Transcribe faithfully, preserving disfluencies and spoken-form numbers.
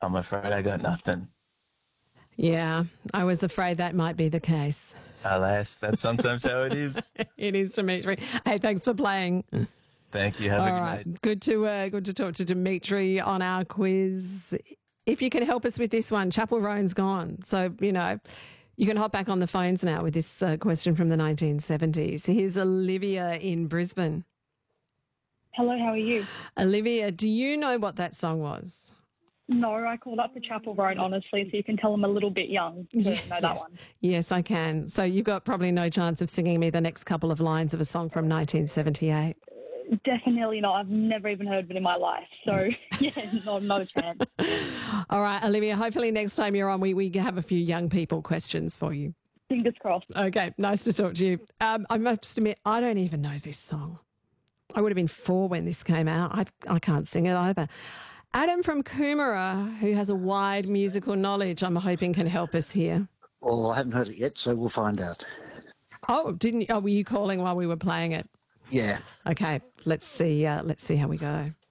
I'm afraid I got nothing. Yeah, I was afraid that might be the case. Alas, that's sometimes how it is. It is, Dimitri. Hey, thanks for playing. Thank you. Have All a good right, night. good to uh, good to talk to Dimitri on our quiz. If you can help us with this one, Chapel Roan's gone, so you know you can hop back on the phones now with this uh, question from the nineteen seventies. Here's Olivia in Brisbane. Hello, how are you? Olivia, do you know what that song was? No, I called up for Chapel Roan, honestly, so you can tell I'm a little bit young to Yeah, know that yes. one. Yes, I can. So you've got probably no chance of singing me the next couple of lines of a song from nineteen seventy-eight. Definitely not. I've never even heard of it in my life. So, yeah, not, not a chance. All right, Olivia, hopefully next time you're on, we, we have a few young people questions for you. Fingers crossed. Okay, nice to talk to you. Um, I must admit, I don't even know this song. I would have been four when this came out. I, I can't sing it either. Adam from Coomera, who has a wide musical knowledge, I'm hoping can help us here. Well, I haven't heard it yet, so we'll find out. Oh, didn't? Oh, were you calling while we were playing it? Yeah. Okay, let's see. Uh, let's see how we go.